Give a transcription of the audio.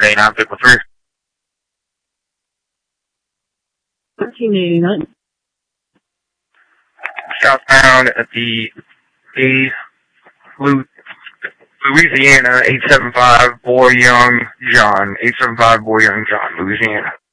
89, pick 3. 1389. Southbound at the Louisiana, 875 Boy Young John, 875 Boy Young John, Louisiana.